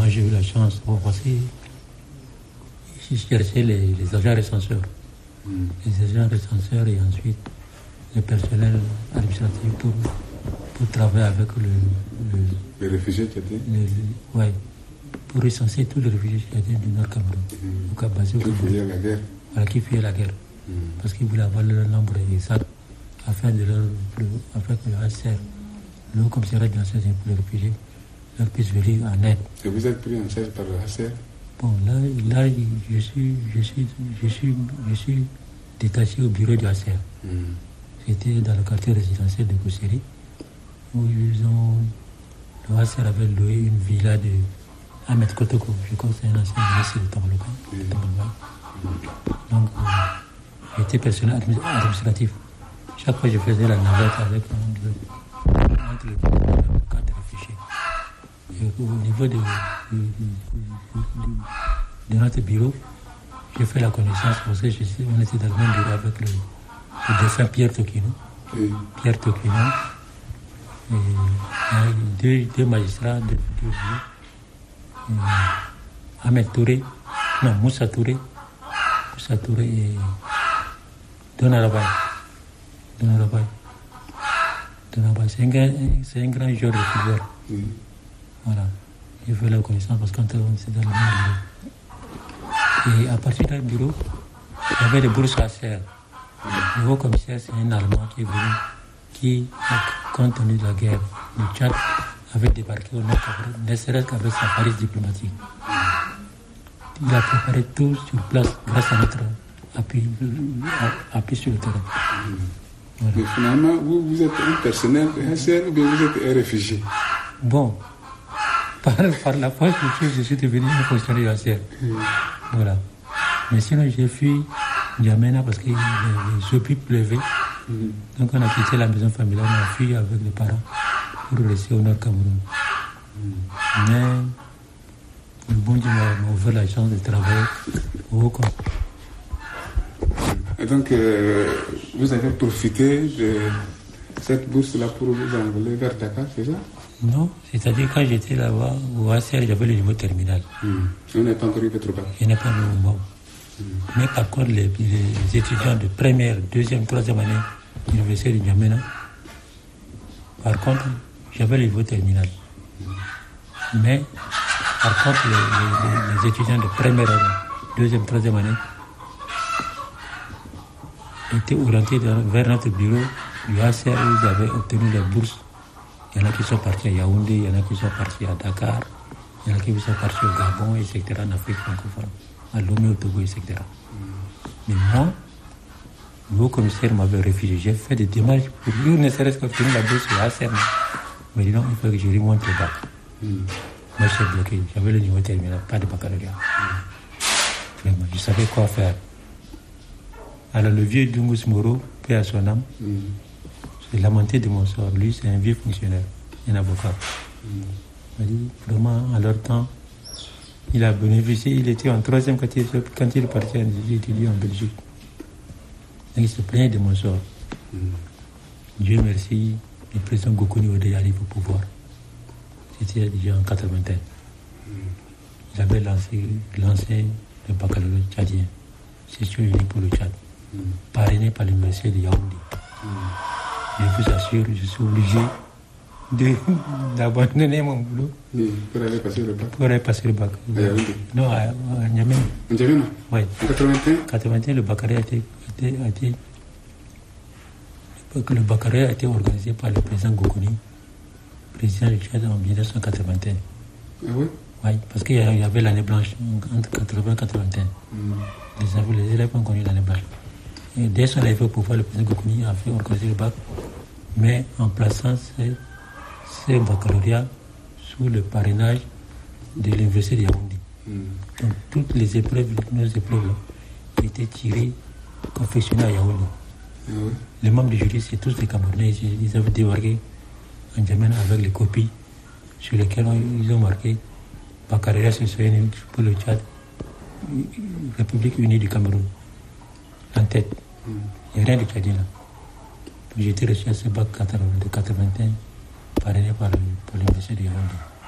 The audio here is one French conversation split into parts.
Moi, j'ai eu la chance. Bon, voici, je cherchais les agents recenseurs. Les agents recenseurs et ensuite le personnel administratif pour travailler avec les réfugiés qui étaient oui, pour recenser tous les réfugiés qui étaient du Nord Cameroun. Qui fuyaient la guerre. Voilà, qui fuyaient la guerre. Parce qu'ils voulaient avoir leur nombre exact afin que le HCR, le Haut Commissariat de Nations Unies pour les réfugiés, leur puisse venir en aide. Et vous êtes pris en charge par le HCR? Bon, là, je suis détaché au bureau du HCR. J'étais dans le quartier résidentiel de Kousseri, où le HCR avait loué une villa de Ahmed Kotoko. Je crois que c'est un ancien ministre de Tamaloka. Donc, j'étais personnel administratif. Chaque fois, je faisais la navette entre les quatre réfugiés. Et au niveau de notre bureau, j'ai fait la connaissance parce que on était dans le même bureau avec le défunt Pierre Tokino. Pierre Tokino. Et deux magistrats, deux juges. Ahmed Touré, non, Moussa Touré et Donarabaye. C'est un grand joueur de football. Voilà. J'ai fait la connaissance parce qu'on était dans le même bureau. Et à partir d'un bureau, il y avait des bourses à serre. Le haut commissaire, c'est un Allemand qui est venu, qui, compte tenu de la guerre, le Tchad avait débarqué au Nord Cameroun, ne serait-ce qu'avec sa police diplomatique. Il a préparé tout sur place grâce à notre appui sur le terrain. Voilà. Mais finalement, vous êtes un personnel de HCR ou bien vous êtes un réfugié? Bon, par la force des choses, je suis devenu un fonctionnaire du HCR. Voilà. Mais sinon, j'ai fui N'Djamena parce que les obus pleuvaient. Donc, on a quitté la maison familiale, on a fui avec les parents pour rester au Nord Cameroun. Mais le bon Dieu m'a offert la chance de travailler au Haut Commissariat. Et donc, vous avez profité de cette bourse-là pour vous envoler vers Dakar, c'est ça? Non, c'est-à-dire quand j'étais là-bas, au HCR, j'avais le niveau terminal. On n'a pas encore eu votre bac? Je n'ai pas eu mon bac. Mais par contre, les étudiants de première, deuxième, troisième année de l'université de N'Djamena, par contre, j'avais le niveau terminal. Mais, par contre, les étudiants de première année, deuxième, troisième année, étaient orientés vers notre bureau du HCR où ils avaient obtenu les bourses. Il y en a qui sont partis à Yaoundé, il y en a qui sont partis à Dakar, il y en a qui sont partis au Gabon, etc., en Afrique francophone, à Lomé, au Togo, etc. Mais moi, le haut commissaire m'avait refusé. J'ai fait des démarches pour lui, ne serait-ce qu'obtenir la bourse du HCR. Mais dis donc, il faut que je remonte le bac. Moi, je suis bloqué. J'avais le niveau terminal, pas de baccalauréat. Vraiment, je savais quoi faire. Alors, le vieux Dungus Moro, paix à son âme, j'ai lamenté de mon sort. Lui, c'est un vieux fonctionnaire, un avocat. Il m'a dit, vraiment, à leur temps, il a bénéficié, il était en troisième quand il est parti étudier en Belgique. Donc, il se plaignait de mon sort. Dieu merci, le président Gokoni Odé arrive au pouvoir. C'était déjà en 81. Il avait lancé le baccalauréat tchadien. C'est unique pour le Tchad. Parrainé par l'université de Yaoundé. Je vous assure, je suis obligé d'abandonner mon boulot pour aller passer le bac. Pour aller passer le bac. À Yaoundé? Non, à N'Djamena. N'Djamena? Oui. En 81? Le baccalauréat a été organisé par le président Gokoni, président du Tchad en 1981. Ah oui? Oui, parce qu'il y avait l'année blanche entre 80 et 81. Les élèves ont connu l'année blanche. Et dès son arrivée au pouvoir, le président Gokoni a fait organiser le bac, mais en plaçant ces baccalauréats sous le parrainage de l'université de Yaoundé. Donc toutes les épreuves, nos épreuves, étaient tirées, confectionnées à Yaoundé. Ah oui? Les membres du jury, c'est tous des Camerounais. Ils avaient débarqué en N'Djamena avec les copies sur lesquelles ils ont marqué baccalauréat citoyen pour le Tchad, République unie du Cameroun, en tête. Il n'y a rien de Tchadien là. J'ai été reçu à ce bac de 81, parrainé par l'université de Yaoundé.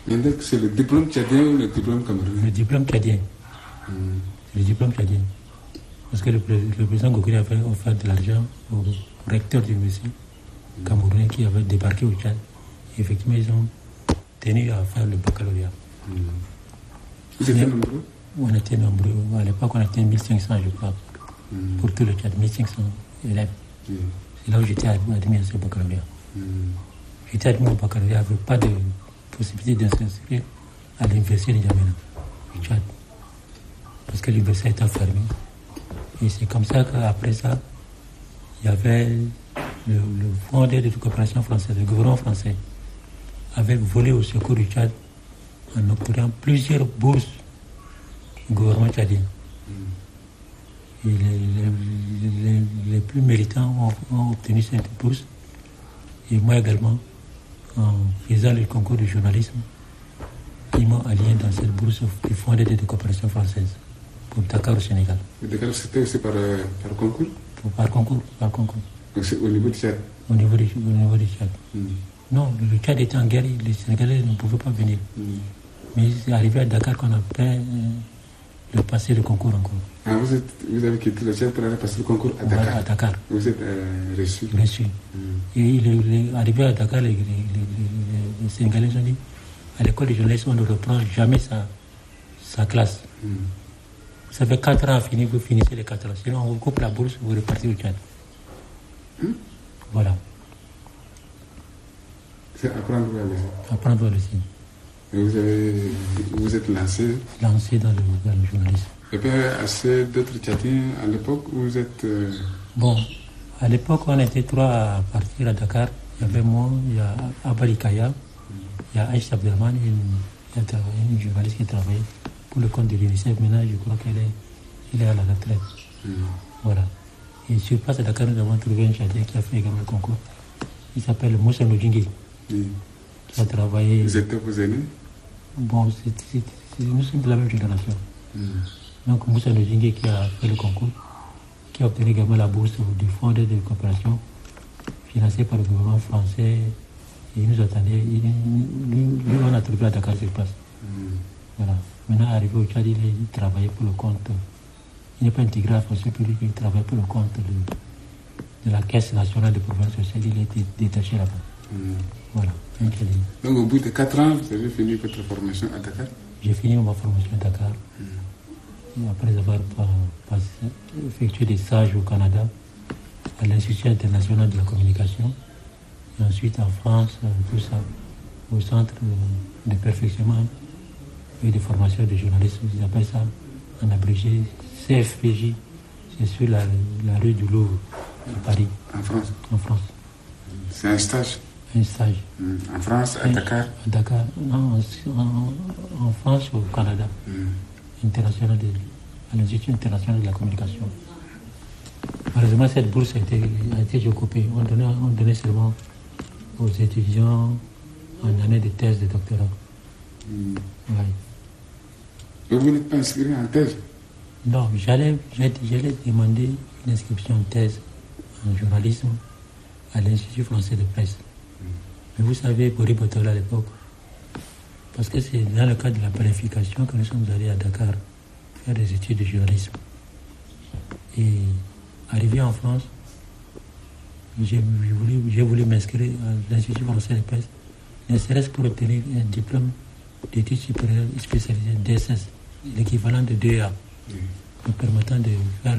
C'est le diplôme tchadien ou le diplôme camerounais? Le diplôme tchadien. C'est le diplôme tchadien. Parce que le président Gokuli avait offert de l'argent au recteur du lycée camerounais qui avait débarqué au Tchad. Et effectivement, ils ont tenu à faire le baccalauréat. Vous étiez nombreux? On était nombreux. À l'époque, on était 1500, je crois, pour tout le Tchad, 1500 élèves. C'est là où j'étais admis à ce baccalauréat. J'étais admis au baccalauréat, il n'y avait pas de possibilité d'inscrire à l'université de N'Djamena, du Tchad. Parce que l'université était fermée. Et c'est comme ça qu'après ça, il y avait le Fonds d'aide de coopération française, le gouvernement français, avait volé au secours du Tchad en octroyant plusieurs bourses au gouvernement tchadien. Et les plus méritants ont obtenu cette bourse. Et moi également, en faisant le concours de journalisme, ils m'ont allié dans cette bourse du Fonds d'aide de coopération française pour Dakar au Sénégal. Dakar, c'était aussi par concours? Par concours. Donc c'est au niveau du Tchad? Au niveau du Tchad. Non, le Tchad était en guerre, les Sénégalais ne pouvaient pas venir. Mais c'est arrivé à Dakar qu'on a fait le passer le concours encore. Ah, vous avez quitté le Tchad pour aller passer le concours à Dakar? À Dakar. Vous êtes reçu? Et il est arrivé à Dakar, les Sénégalais ont dit, à l'école des journalistes, on ne reprend jamais sa classe. Ça fait 4 ans à finir, vous finissez les 4 ans. Sinon, on vous coupe la bourse, vous repartez au Tchad. Voilà. C'est apprendre à laisser. Apprendre à laisser. Et vous êtes lancé dans le journalisme. Et puis, assez d'autres Tchadiens à l'époque, vous êtes... Bon, à l'époque, on était 3 à partir à Dakar. Il y avait moi, il y a Abali Kaya, il y a Aïcha Abdelman, une journaliste qui travaillait pour le compte de l'UNICEF. Maintenant, je crois qu'elle est à la retraite. Voilà. Et sur place à Dakar, nous avons trouvé un Tchadien qui a fait également le concours. Il s'appelle Moussa Ndjingé. Qui a travaillé... Vous êtes vos aînés? Bon, nous sommes de la même génération. Donc Moussa Ndjingé qui a fait le concours, qui a obtenu également la bourse du Fonds d'aide de coopération financé par le gouvernement français. Et il nous attendait. Lui, on a trouvé à Dakar sur place. Voilà. Maintenant, arrivé au Tchad, il travaillait pour le compte. Il n'est pas intégré à la fonction publique, il travaille pour le compte de la Caisse nationale de province sociale. Il a été détaché là-bas. Voilà. Donc au bout de 4 ans, vous avez fini votre formation à Dakar? J'ai fini ma formation à Dakar. Et après avoir effectué des stages au Canada, à l'Institut international de la communication, et ensuite en France, tout ça, au centre de perfectionnement et de formation de journalistes. Ils appellent ça en abrégé CFPJ. C'est sur la rue du Louvre, à Paris. En France? En France. C'est un stage? Un stage. En France, à Dakar? À Dakar, non, en France, au Canada. À l'Institut international de la communication. Malheureusement, cette bourse a été recoupée. On donnait seulement aux étudiants en année de thèse de doctorat. Ouais. Et vous n'êtes pas inscrit en thèse? Non, j'allais demander une inscription en thèse en journalisme à l'Institut français de presse. Mais vous savez, Boris Botola à l'époque, parce que c'est dans le cadre de la planification que nous sommes allés à Dakar faire des études de journalisme. Et arrivé en France, j'ai voulu m'inscrire à l'Institut français de presse, ne serait-ce pour obtenir un diplôme d'études supérieures spécialisées DSS, l'équivalent de DEA, me permettant de faire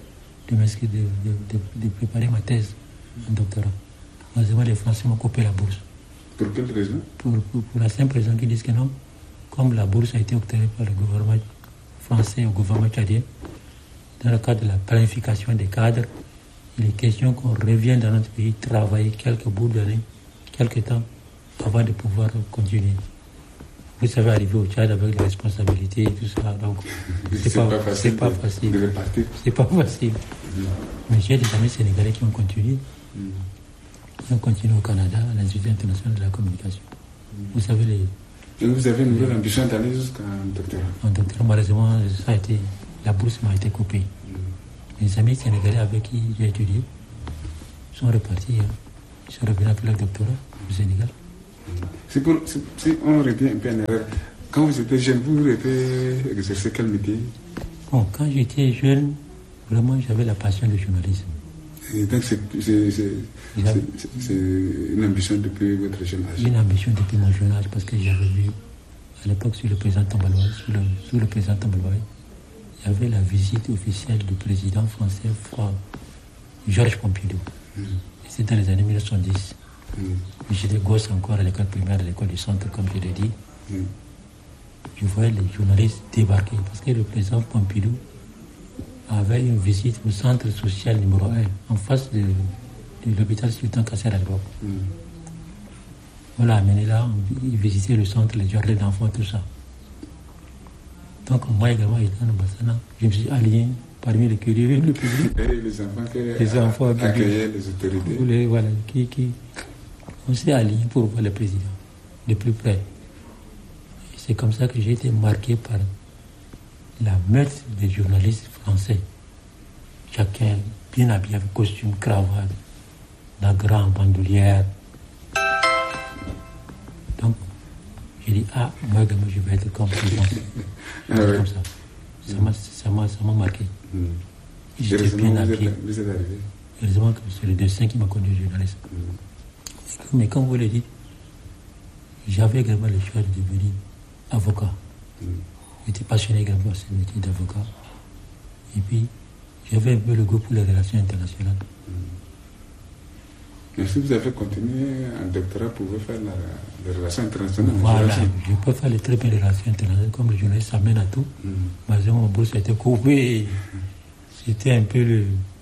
de préparer ma thèse en doctorat. Malheureusement, les Français m'ont coupé la bourse. Pour quelle raison? Pour la simple raison qu'ils disent que non, comme la bourse a été octroyée par le gouvernement français au gouvernement tchadien, dans le cadre de la planification des cadres, il est question qu'on revienne dans notre pays travailler quelques bouts d'années, quelques temps, avant de pouvoir continuer. Vous savez, arriver au Tchad avec les responsabilités et tout ça, donc c'est pas facile. C'est pas facile. Mais j'ai des amis sénégalais qui ont continué. Ils ont continué au Canada, à l'Institut international de la communication. Vous savez, Et vous avez une nouvelle ambition d'aller jusqu'à un doctorat? En doctorat, malheureusement, la bourse m'a été coupée. Mes amis sénégalais avec qui j'ai étudié sont repartis. Ils sont revenus avec leur doctorat au Sénégal. Si on revient un peu en arrière, quand vous étiez jeune, vous avez exercé quel métier? Bon, quand j'étais jeune, vraiment j'avais la passion du journalisme. Et donc c'est une ambition depuis votre jeune âge? Une ambition depuis mon jeune âge, parce que j'avais vu à l'époque sous le président Tambaloy, sous le président Tambaloy, il y avait la visite officielle du président français Georges Pompidou. Et c'était dans les années 1970. J'étais gosse encore à l'école primaire, à l'école du centre, comme je l'ai dit. Je voyais les journalistes débarquer, parce que le président Pompidou avait une visite au centre social numéro 1, en face de l'hôpital Sultan Kasser à l'époque. On l'a amené là, il visitait le centre, les jardins d'enfants, tout ça. Donc moi également, étant dans Bassana, je me suis allié parmi les curieux, le public. Et les enfants qui accueillaient les autorités. Voilà, on s'est alliés pour voir le président de plus près. Et c'est comme ça que j'ai été marqué par la meute des journalistes français. Chacun bien habillé avec costume, cravate, la grande bandoulière. Donc, j'ai dit, moi également, je vais être comme président. Comme ça. Ça m'a marqué. J'étais bien habillé. Vous êtes arrivé. Heureusement que c'est le destin qui m'a conduit au journalisme. Mais comme vous l'avez dit, j'avais également le choix de devenir avocat. J'étais passionné également par ce métier d'avocat. Et puis, j'avais un peu le goût pour les relations internationales. Mais si vous avez continué un doctorat, vous pouvez faire les relations internationales. Voilà, je peux faire les très belles relations internationales, comme le journaliste s'amène à tout. Mais mon bourse a été coupé. C'était un peu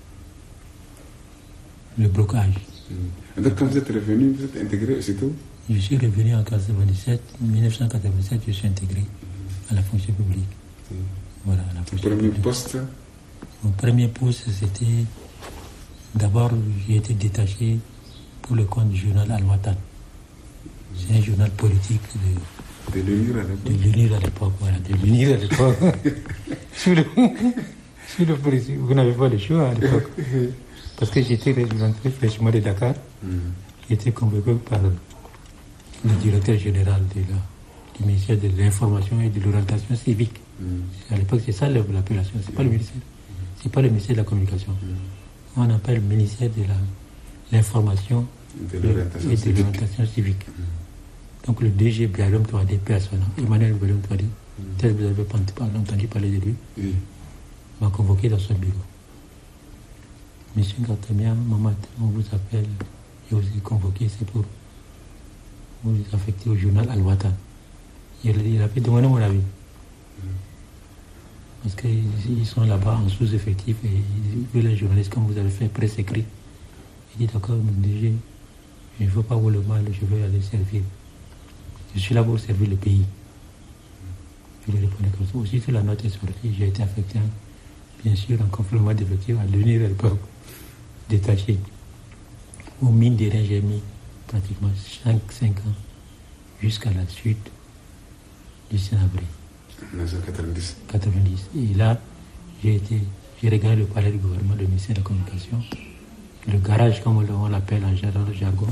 le blocage. Et donc, quand vous êtes revenu, vous êtes intégré aussitôt? Je suis revenu en 1997, je suis intégré à la fonction publique. Voilà, à la fonction premier publique. Poste? Mon premier poste, c'était... D'abord, j'ai été détaché pour le compte du journal Al-Watan. C'est un journal politique de l'UNIR à l'époque. Voilà, de l'UNIR à l'époque. Sous le président, vous n'avez pas le choix à l'époque. Parce que j'étais rentré fraîchement de Dakar, qui était convoqué par le directeur général du ministère de l'Information et de l'Orientation civique. À l'époque, c'est ça l'appellation, c'est pas le ministère. C'est pas le ministère de la Communication. On appelle le ministère de l'Information et de l'Orientation civique. Donc le DG Bialom Touadé, personnel, Emmanuel Bialom Touadé, peut-être vous avez entendu parler de lui, m'a convoqué dans son bureau. Monsieur Ngatamia, Mamad, on vous appelle, je vous ai convoqué, c'est pour vous affecter au journal Al-Watan. Il a fait demander mon avis. Parce qu'ils sont là-bas en sous-effectif et ils veulent les journalistes comme vous avez fait, presse écrite. Il dit d'accord, mon DG, je ne veux pas vous le mal, je veux aller servir. Je suis là pour servir le pays. Je lui répondais comme ça. Aussitôt la note est sortie, j'ai été affecté, bien sûr, en complément d'effectif à l'UNIR à l'époque, détaché. Au mine de rien, j'ai mis pratiquement 5 ans jusqu'à la suite du Sénabré. 1990. 90. Et là, j'ai regagné le palais du gouvernement, le ministère de la Communication, le garage, comme on l'appelle en jargon.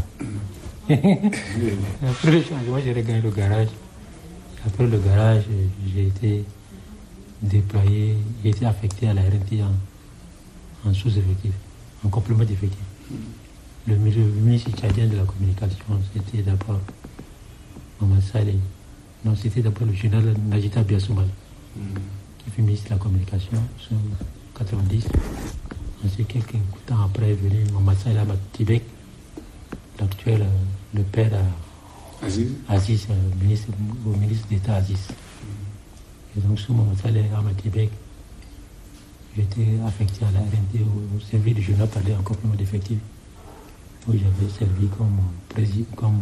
Après le changement, j'ai regagné le garage. Après le garage, j'ai été déployé, j'ai été affecté à la RNT en sous-effectif, en complément d'effectif. Le ministre tchadien de la Communication, c'était d'abord Maman Saleh. Non, c'était d'abord le général Najita Biasoumal, qui fut ministre de la Communication en 90. Ensuite, quelques temps après, est venu Maman Saleh Tibek, l'actuel, le père Aziz, au ministre d'État Aziz. Et donc, sous Maman Saleh Tibek, j'étais affecté à la RNT au service du journal parlé en complément d'effectif, où j'avais servi comme président,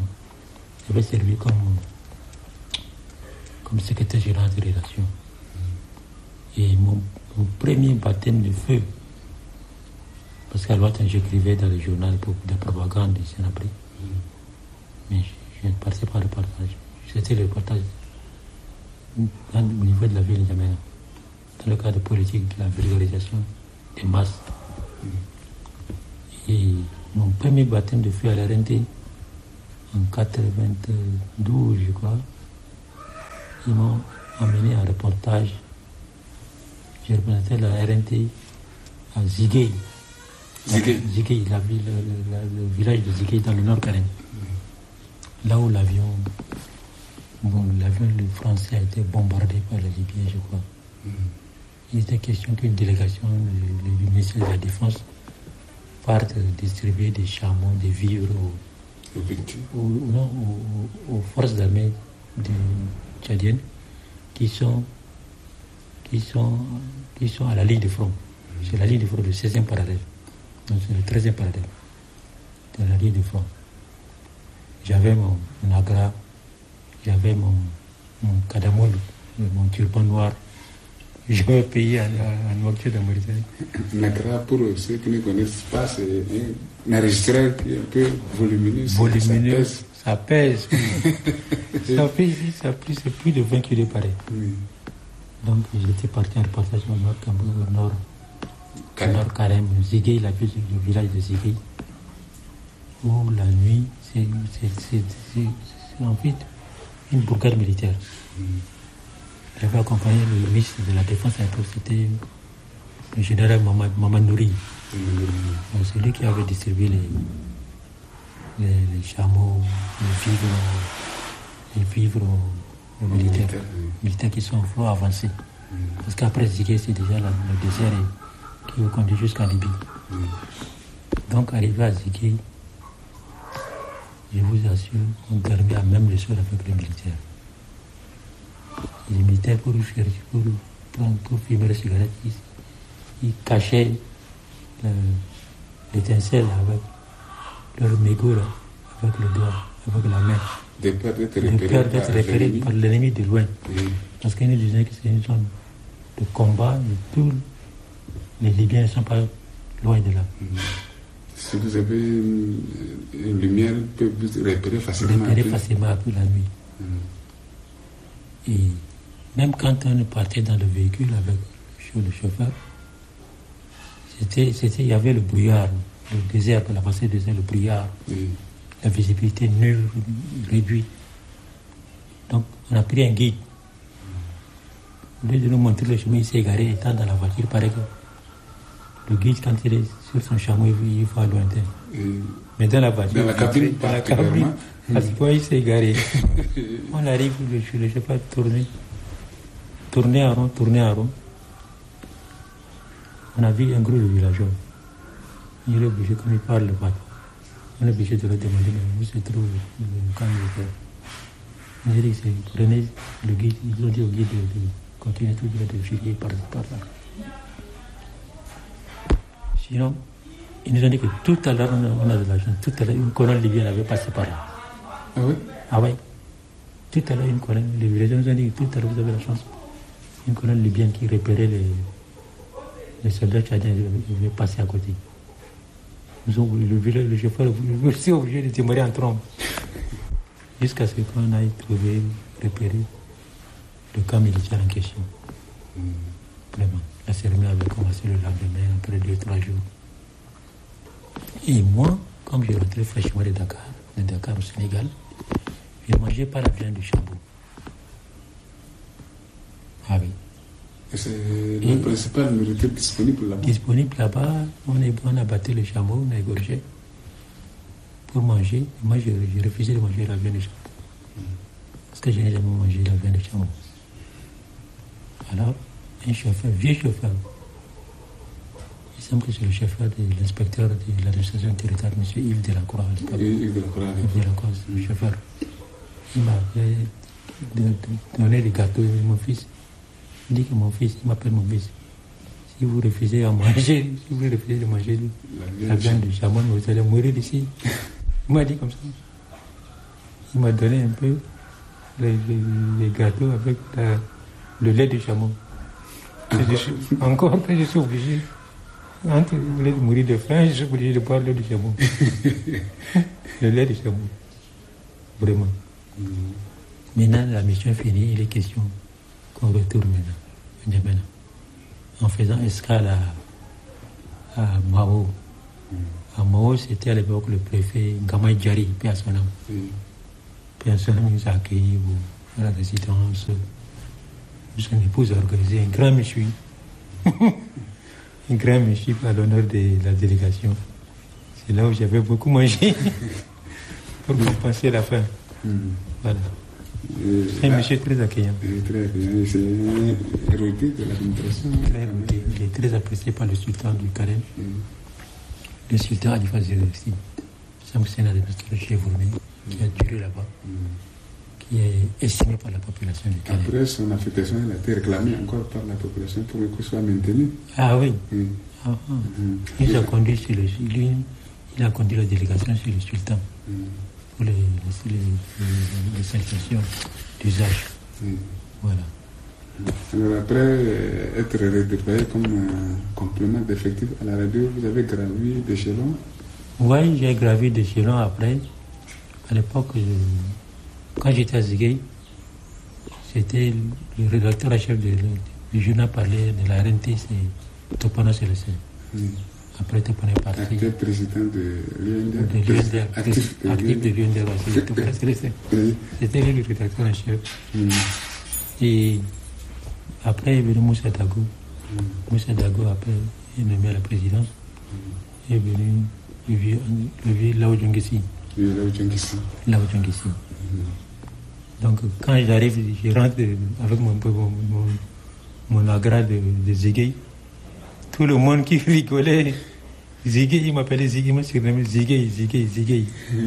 comme secrétaire général de rédaction. Et mon premier baptême de feu, parce qu'à l'autre, j'écrivais dans le journal pour de propagande du Sénabré, mais je ne passais pas le reportage. C'était le reportage au niveau de la ville de N'Djamena, dans le cadre politique de la vulgarisation des masses. Et mon premier baptême de feu à la RNT, en 92, je crois, ils m'ont emmené en reportage. J'ai représenté la RNT à Ziguey. Ziguey, le village de Ziguey dans le Nord Carême. Là où l'avion le français a été bombardé par les Libyens, je crois. Il était question qu'une délégation du ministère de la Défense parte distribuer des chameaux, des vivres aux forces armées tchadiennes qui sont à la ligne de front. C'est la ligne de front du 16e parallèle. Donc c'est le 13e parallèle de la ligne de front. J'avais mon agra, j'avais mon kadamol, mon turban noir. Je vais payer à nourriture de Mauritanie. Nagra, pour ceux qui ne connaissent pas, c'est un enregistreur qui est un peu volumineux. Ça pèse. Ça pèse, c'est plus de 20 kilos pareil. Oui. Donc j'étais parti en reportage au nord Carême, Ziguey, le village de Ziguey, où la nuit, c'est en fait une bourgade militaire. J'avais accompagné le ministre de la Défense à l'époque, c'était le général Maman Nouri. C'est lui qui avait distribué les chameaux, les vivres aux militaires qui sont au flot avancé. Parce qu'après Ziguey, c'est déjà le désert qui vous conduit jusqu'en Libye. Donc, arrivé à Ziguey, je vous assure, on dormait à même le sol avec les militaires. Les militaires, pour fumer la cigarette, ils cachaient l'étincelle avec leur mégot, avec le doigt, avec la main. De peur d'être repérés par l'ennemi de loin. Oui. Parce qu'ils nous disaient que c'est une zone de combat et tous les Libyens ne sont pas loin de là. Si vous avez une lumière, peut vous repérer facilement. La nuit. Et même quand on partait dans le véhicule avec le chauffeur, il y avait le brouillard, le désert, pour la passée du désert, le brouillard, la visibilité nulle, réduite. Donc on a pris un guide. Au lieu de nous montrer le chemin, il s'est égaré, étant dans la voiture, il paraît que le guide, quand il est sur son chameau, il voit lointain. Mais dans la voiture, dans la cabine, parce qu'il s'est égaré. On arrive, le chauffeur tourner en rond. On a vu un groupe de villageois. Il est obligé, comme il parle le bateau, on est obligé de leur demander où se trouve le camp militaire. On a dit que prenez le guide, ils ont dit au guide de continuer tout de filer par là. Sinon, ils nous ont dit que tout à l'heure, on a de l'argent. Tout à l'heure, une colonne libyenne avait passé par là. Ah oui? Ah oui. Tout à l'heure, une colonne, les villageois nous ont dit que tout à l'heure, vous avez la chance. Une colonne libyenne qui repérait les soldats tchadiens venaient passer à côté. Le chauffeur est aussi obligé de démarrer en trompe. Jusqu'à ce qu'on aille trouver, repérer le camp militaire en question. Vraiment. La cérémonie avait commencé le lendemain, après 2-3 jours. Et moi, comme je rentrais fraîchement de Dakar au Sénégal, je ne mangeais pas la viande du chameau. Ah oui. Et c'est la principale nourriture disponible là-bas? Disponible là-bas, on a battu le chameau, on a égorgé pour manger. Moi, j'ai refusé de manger la viande du chameau. Parce que je n'ai jamais mangé la viande du chameau. Alors, un chauffeur, vieux chauffeur, il semble que c'est le chauffeur de l'inspecteur de l'administration territoriale, M. Yves Delacroix. Yves Delacroix, le chauffeur. Il m'a donné des gâteaux à mon fils. Il dit que mon fils, il m'appelle mon fils. Si vous refusez à manger, la viande du chameau, vous allez mourir ici. Il m'a dit comme ça. Il m'a donné un peu les gâteaux avec le lait du chameau. Encore que je suis obligé, entre de mourir de faim, je suis obligé de boire le lait du chameau. Le lait du chameau. Vraiment. Maintenant, la mission est finie, il est question qu'on retourne maintenant, en faisant escale à Mao. À Mao, c'était à l'époque le préfet Gamay Djari, paix à son âme. personne nous a accueillis à la résidence. Son épouse a organisé un grand méchoui. Un grand méchoui à l'honneur de la délégation. C'est là où j'avais beaucoup mangé pour compenser la faim. Voilà. C'est un monsieur très accueillant. Très accueillant. C'est un érudit de l'administration. Très érudit. Il est très apprécié par le sultan du Karen. Le sultan Alifa Zerexi. C'est un administrateur chevronné qui a duré là-bas. Qui est estimé par la population du Karen. Après, son affectation, elle a été réclamée encore par la population pour qu'il soit maintenu. Ah oui. Il a conduit il a conduit la délégation sur le sultan pour les salutations d'usage. Voilà. Alors après être redéployé comme complément d'effectif à la radio, vous avez gravi d'échelon? Oui, j'ai gravi d'échelon après. À l'époque, quand j'étais à Zigué, c'était le rédacteur en chef du journal parlait de la RNT, c'est Topana Célestin. Après Topana est parti. Acteur président de l'UNDR. De l'UNDR, actif de l'UNDR aussi, Topana Célestin. C'était lui le rédacteur en chef. Et après est venu Moussa Dago. Moussa Dago, après, est nommé à la présidence. Est venu le vieux Lao Djongesi. Lao Djongesi. Donc, quand j'arrive, je rentre avec mon agra de Zigué. Tout le monde qui rigolait. Zigué, il m'appelait Zigué, il m'a surnommé Zigué.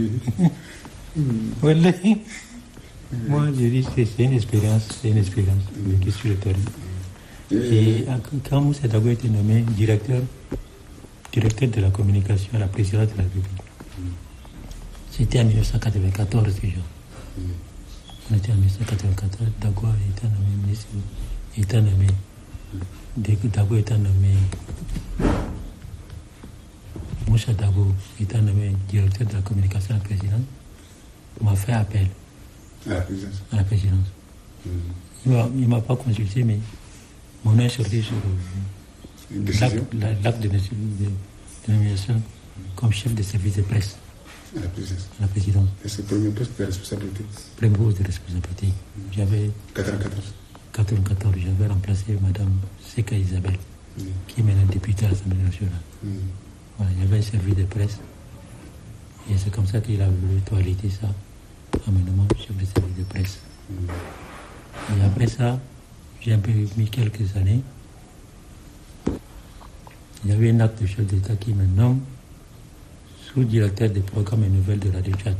Voilà. Moi, je dis que c'est une expérience vécue sur le terrain. Et quand Moussa Dago a été nommé directeur de la communication à la présidence de la République, c'était en 1994 déjà. On était en 1994, Dago était nommé ministre, Dago était nommé, Moussa Dago était nommé directeur de la communication à la présidence, m'a fait appel à la présidence. Il ne m'a pas consulté, mais mon nom est sorti sur l'acte de nomination comme chef de service de presse à la présidence. Et c'est le premier poste de responsabilité? Premier poste de responsabilité. J'avais 94, j'avais remplacé Madame Seka Isabelle, qui est maintenant députée à l'Assemblée nationale. Voilà, j'avais un service de presse. Et c'est comme ça qu'il a voulu toiletter ça en me nommant chef de service de presse. Et après ça, j'ai un peu mis quelques années. Il y avait un acte de chef d'État qui me nomme sous-directeur des programmes et nouvelles de Radio Tchad.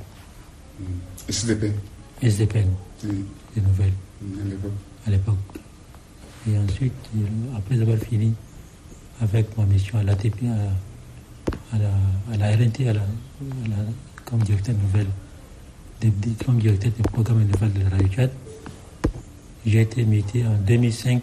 SDPN, des nouvelles, à l'époque. Et ensuite, après avoir fini avec ma mission à l'ATP, à la RNT, comme directeur nouvelle, comme directeur des programmes et nouvelles de la Radio Tchad, j'ai été muté en 2005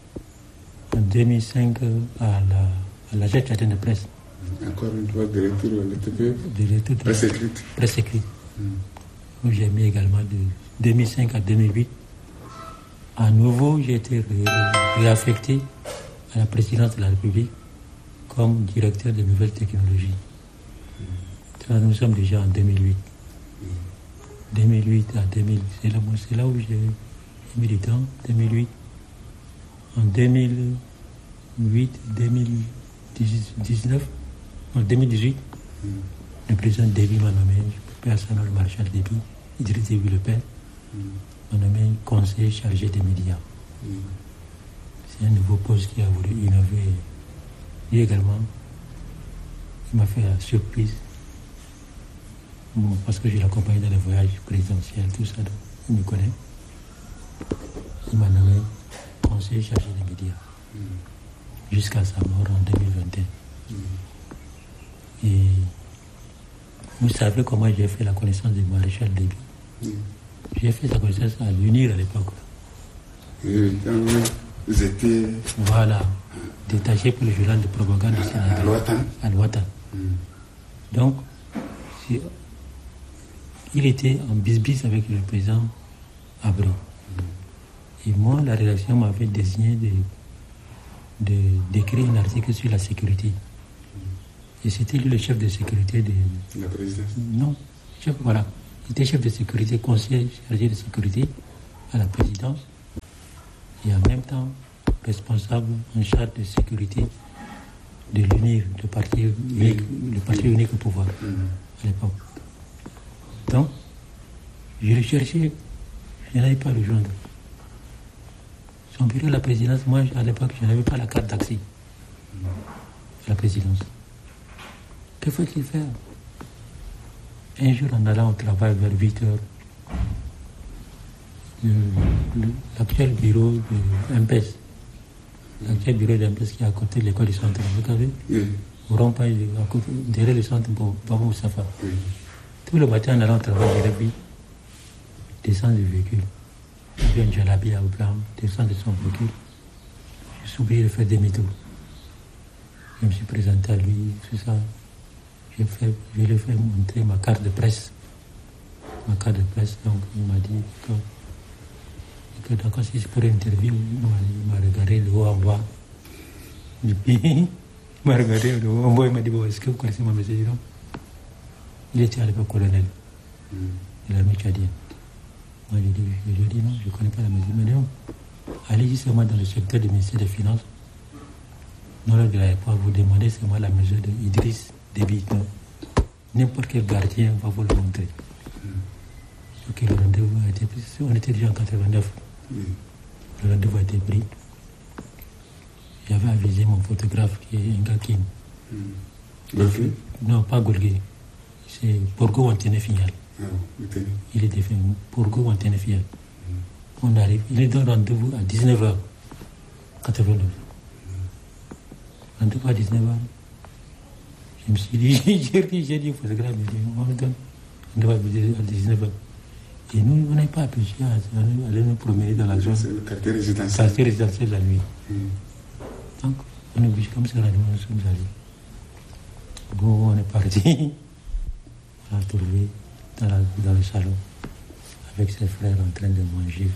à la tchadienne de presse. Encore une fois, de retour à l'ATP, presse écrite. Où j'ai mis également de 2005 à 2008. À nouveau, j'ai été réaffecté à la présidence de la République comme directeur de nouvelles technologies. Nous sommes déjà en 2008. 2008 à 2000, c'est là où j'ai mis du temps, 2008. En 2008, 2019, en 2018, le président Déby m'a nommé, personnel maréchal Déby, Idriss Déby le père, m'a nommé conseiller chargé des médias. C'est un nouveau poste qui a voulu innover. Et également, il m'a fait la surprise, parce que je l'accompagne dans les voyages présidentiels, tout ça, donc il me connaît. Il m'a nommé conseiller chargé des médias jusqu'à sa mort en 2021. Et vous savez comment j'ai fait la connaissance du maréchal Déby? J'ai fait sa connaissance à l'UNIR à l'époque. Vous étiez... Voilà, détaché pour le journal de propagande du Sénégal. À Ouattara. Donc, il était en bisbis avec le président Abri. Et moi, la rédaction m'avait désigné d'écrire un article sur la sécurité. Et c'était lui le chef de sécurité de... La présidence? Non, chef, voilà. était chef de sécurité, conseiller chargé de sécurité à la présidence et en même temps responsable en charge de sécurité de l'UNIR, le parti unique au pouvoir à l'époque. Donc, je le cherchais, je n'avais pas à le joindre. Son bureau à la présidence, moi à l'époque, je n'avais pas la carte d'accès à la présidence. Que faut-il faire? Un jour, en allant au travail vers 8 heures, l'actuel bureau de MPS, l'actuel bureau de MPS qui est à côté de l'école du centre, vous savez, au rond-point, derrière le centre, Babou Safa. Tout le matin, en allant au travail, j'ai vu descendre du véhicule. Il y a un jalabi à blanc, descendre de son véhicule. Je suis oublié de faire demi-tour. Je me suis présenté à lui, tout ça. Je lui ai fait montrer ma carte de presse. Donc il m'a dit que d'accord, si c'est pour une interview, il m'a regardé de haut en bas. Et puis, il m'a regardé de haut en bas, il m'a dit, bon, est-ce que vous connaissez mon monsieur? Non. Il était à l'époque colonel. Il a mis tchadien. Moi, je lui ai dit non, je ne connais pas la mesure. Mais non, allez-y seulement dans le secteur du ministère des Finances. Non, lors de l'aéroport, vous demandez seulement la mesure d'Idriss Déby. N'importe quel gardien va vous le montrer. Ok, le rendez-vous a été pris. On était déjà en 89. Le rendez-vous a été pris. J'avais avisé mon photographe qui est un gars qui. Golgué? Non, pas Golgué. C'est Porgo Wantenefial. Il était fait Porgo Wantenefial. On arrive. Il est dans le rendez-vous à 19h. 89. Rendez-vous à 19h. Je me suis dit, j'ai dit au photographe, on me donne rendez-vous à 19h. Et nous, on n'a pas apprécié à aller nous promener dans la zone. C'est le quartier résidentiel. La nuit. Donc, on est obligé, comme c'est la nuit, nous sommes allés. Bon, on est parti. On l'a trouvé dans le salon, avec ses frères en train de manger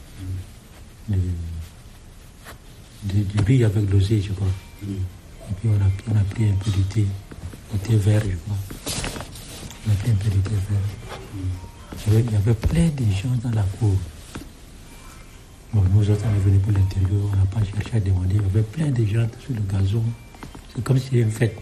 du riz avec l'osé, je crois. Et puis on a pris un peu de thé vert, je crois. On a pris un peu de thé vert. Il y avait plein de gens dans la cour. Bon, nous autres, on est venus pour l'interview, on n'a pas cherché à demander. Il y avait plein de gens sur le gazon. C'est comme si c'était une fête.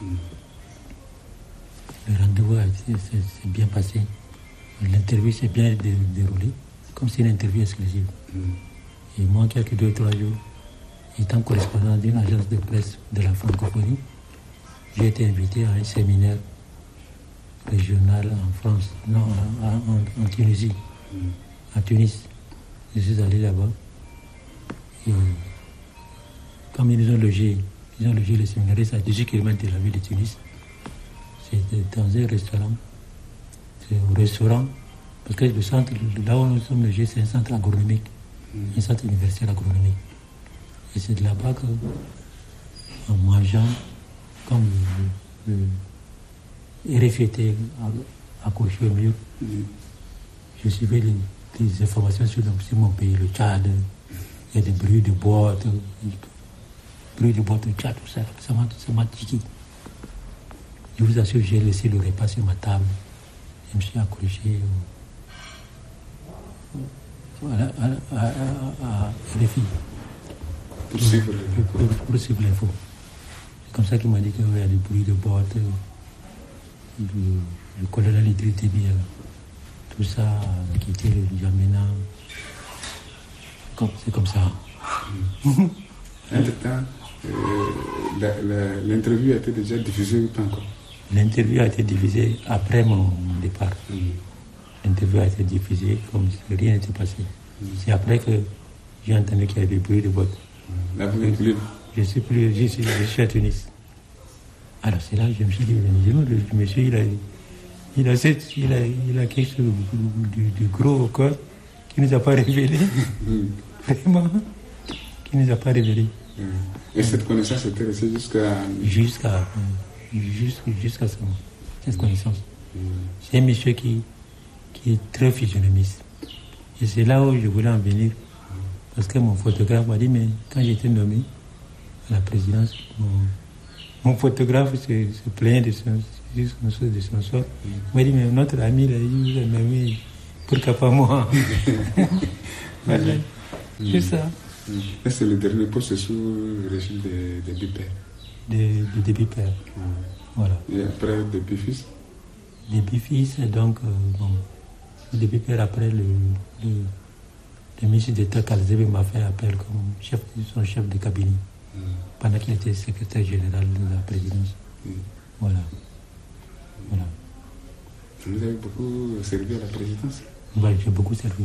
Le rendez-vous s'est bien passé. L'interview s'est bien déroulée, comme si c'était une interview exclusive. Et moi, quelques 2 ou 3 jours, étant correspondant d'une agence de presse de la francophonie, j'ai été invité à un séminaire régional en France, non, en Tunisie, à Tunis. Je suis allé là-bas. Et comme ils ont logé les séminaristes à 18 km de la ville de Tunis, c'était dans un restaurant. C'est au restaurant, parce que le centre, là où nous sommes logés, c'est un centre agronomique, un centre universitaire agronomique. Et c'est de là-bas qu'en mangeant, comme le RFI était accroché au mur, je suivais les informations sur mon pays, le Tchad. Il y a des bruits de boîtes, au Tchad, tout ça. Ça m'a tiqué. Je vous assure, j'ai laissé le repas sur ma table. Je me suis accroché à RFI. Pour suivre l'info. C'est comme ça qu'il m'a dit qu'il y a des bruits de boîtes, le colonel Idriss Déby, tout ça, qui était le Djamena. C'est comme ça. Entre-temps, l'interview a été déjà diffusée ou pas encore? L'interview a été diffusée après mon départ. L'interview a été diffusée comme si rien n'était passé. C'est après que j'ai entendu qu'il y avait des bruits de boîtes. Là, vous n'êtes plus? Je suis à Tunis. Alors c'est là que je me suis dit, le monsieur, il a quelque chose du gros au corps qui ne nous a pas révélé. Vraiment, qui ne nous a pas révélé. Et cette connaissance était restée jusqu'à ça, cette connaissance. C'est un monsieur qui est très physionomiste. Et c'est là où je voulais en venir. Parce que mon photographe m'a dit, mais quand j'étais nommé à la présidence, mon photographe se plaignait de juste une chose de son sort. Il m'a dit, mais notre ami, là, il m'a mis, pourquoi pas moi? Voilà, c'est ça. Et c'est le dernier poste sous le régime des bipères. Des bipères. Voilà. Et après, des bifis? Des bifis, donc, des bipères, après, le ministre d'État Kalzebe m'a fait appel comme son chef de cabinet, pendant qu'il était secrétaire général de la présidence. Voilà. Vous avez beaucoup servi à la présidence? Oui, j'ai beaucoup servi.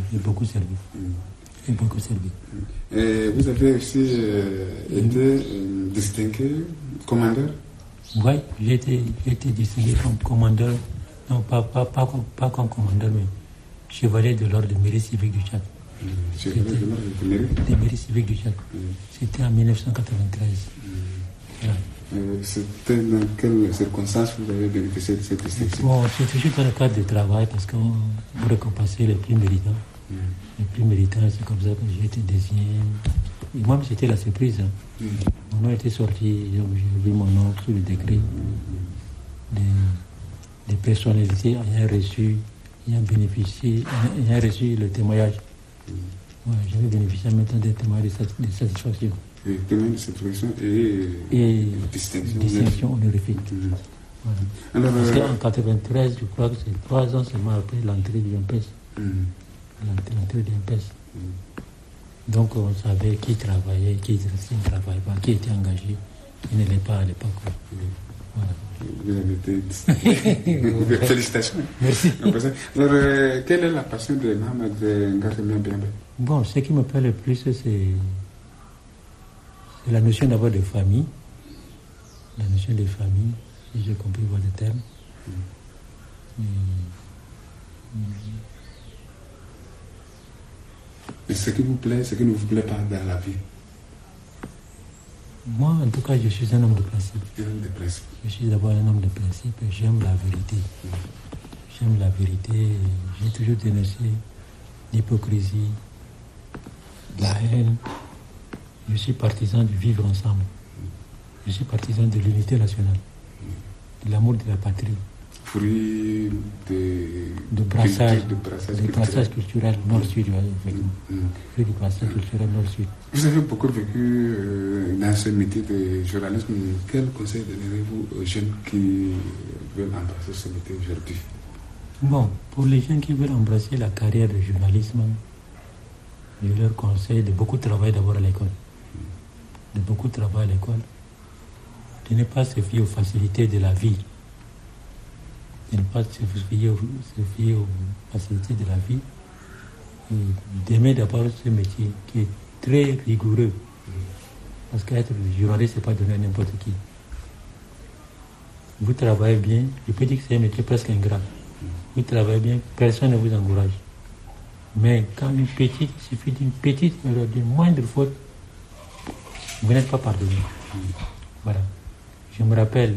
Et vous avez aussi été distingué commandeur? Oui, j'ai été distingué comme commandeur, non pas comme commandeur, mais chevalier de l'ordre du mérite civique du Tchad. Chevalier de l'ordre du mérite civique du Tchad. C'était en 1993. Voilà. C'était dans quelles circonstances vous avez bénéficié de cette distinction? Bon, c'est toujours dans le cadre du travail, parce qu'on récompenser les plus méritants. Les plus méritants, c'est comme ça que j'ai été désigné. Et moi, c'était la surprise. Mon nom était sorti, j'ai vu mon nom sur le décret des personnalités ayant reçu le témoignage. Ouais, j'avais bénéficié maintenant des témoignages de satisfaction. Et témoignage de satisfaction et distinction honorifique. Voilà. Alors, parce qu'en 1993, je crois que c'est 3 ans seulement après l'entrée du MPS. L'entrée du MPS. Donc on savait qui travaillait, qui ne travaillait pas, qui était engagé, qui ne l'est pas à l'époque. Voilà. Vous avez été... Félicitations. Merci. Alors, quelle est la passion de Mohamed Ngaremia Biambé? Bon, ce qui me plaît le plus, c'est la notion d'abord de famille. La notion de famille, si j'ai compris votre terme. Et ce qui vous plaît, ce qui ne vous plaît pas dans la vie? Moi, en tout cas, je suis un homme de principe. Je suis d'abord un homme de principe et j'aime la vérité. J'aime la vérité. J'ai toujours dénoncé l'hypocrisie, la haine. Je suis partisan du vivre ensemble. Je suis partisan de l'unité nationale, de l'amour de la patrie. Fruit de brassage culturel nord-sud, effectivement. Fruit du brassage culturel nord-sud. Vous avez beaucoup vécu dans ce métier de journalisme. Quel conseil donnerez-vous aux jeunes qui veulent embrasser ce métier aujourd'hui? Bon, pour les jeunes qui veulent embrasser la carrière de journalisme, je leur conseille de beaucoup travailler d'abord à l'école. De beaucoup travailler à l'école. De ne pas se fier aux facilités de la vie. De ne pas se fier aux facilités de la vie. D'aimer d'abord ce métier qui est très rigoureux. Parce qu'être journaliste, ce n'est pas donner à n'importe qui. Vous travaillez bien, je peux dire que c'est un métier presque ingrat. Vous travaillez bien, personne ne vous encourage. Mais quand il suffit d'une petite erreur, d'une moindre faute, vous n'êtes pas pardonné. Voilà. Je me rappelle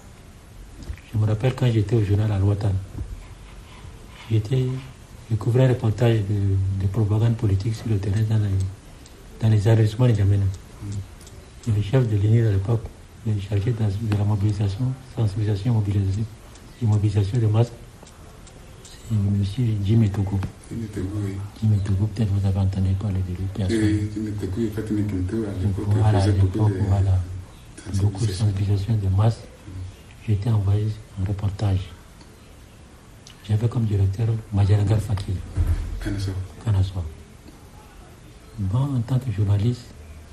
quand j'étais au journal à Ouattane. Je couvrais un reportage de propagande politique sur le terrain dans les arrondissements de N'Djamena. Et le chef de l'UNIR à l'époque, il est chargé de la mobilisation, sensibilisation et mobilisation de masse. C'est M. Jimé Togo. Jimé Togo, peut-être vous avez entendu parler de lui. Jimé Togo, il fait une culture à l'époque. Voilà, à l'époque, voilà. Beaucoup de sensibilisation de masse. J'étais envoyé en reportage. J'avais comme directeur Majaragar Fakir. Kanasoa. Bon, en tant que journaliste,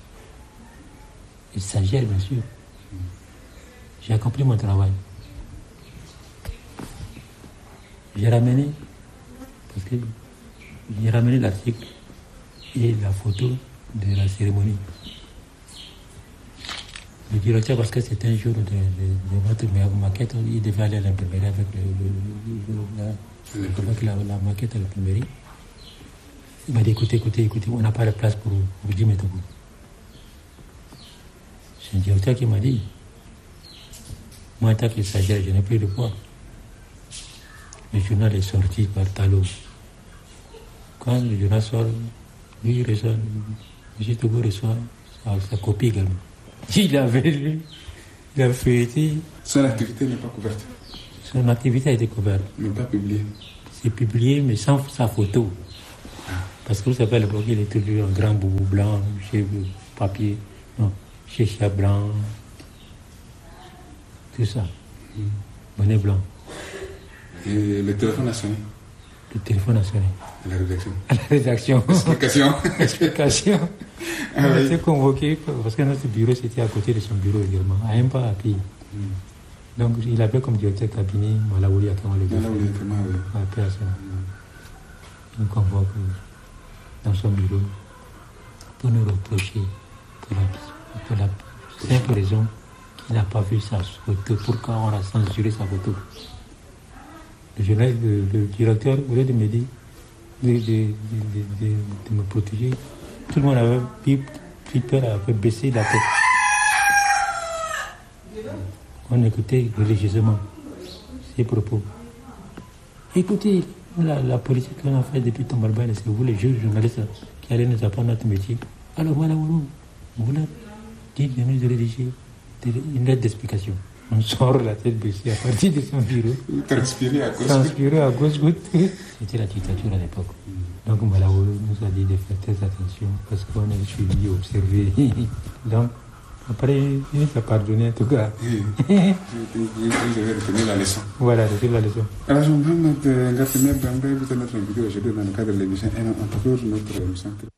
il s'agit bien sûr. J'ai accompli mon travail. J'ai ramené l'article et la photo de la cérémonie. Le directeur, parce que c'était un jour de votre maquette, il devait aller à l'imprimerie avec la maquette à l'imprimerie. Il m'a dit écoutez, on n'a pas de place pour Jimé Togo. C'est un directeur qui m'a dit moi, en tant que stagiaire, je n'ai plus de poids. Le journal est sorti par Talo. Quand le journal sort, lui, il reçoit, M. Togo reçoit sa copie également. Il avait lu, il a feuilleté. Son activité n'est pas couverte. Son activité a été couverte. Mais pas publié. C'est publié, mais sans sa photo. Parce que vous savez, à l'époque, il est toujours un grand boubou blanc, cheveux, papier, non, chéchia blanc, tout ça. Bonnet blanc. Et le téléphone a sonné? Le téléphone a sonné. À la rédaction? À la rédaction. Explication? Explication. On a été convoqué, parce que notre bureau, c'était à côté de son bureau également, à un pas à pied. Donc, il avait comme directeur cabinet Malaouli Akama le Malaouli Akama, oui. Personne. Il nous convoque dans son bureau pour nous reprocher pour la simple raison qu'il n'a pas vu sa photo. Pourquoi on a censuré sa photo? Le directeur, au lieu de me dire, de me protéger, tout le monde avait pris peur, avait baissé la tête. On écoutait religieusement ses propos. Écoutez, la politique qu'on a fait depuis Tombalbaye, c'est vous les juges journalistes qui allez nous apprendre notre métier. Alors voilà, vous dites de nous rédiger une lettre d'explication. On sort la tête baissée à partir de son bureau. Transpirer à gauche. C'était la dictature à l'époque. Donc Malawi nous a dit de faire très attention parce qu'on a suivi, observé. Donc après, il nous a pardonné en tout cas. Vous avez retenu la leçon. Voilà, retenu la leçon. Alors, je me demande, vous êtes notre invité aujourd'hui dans le cadre de l'émission. On peut notre émission.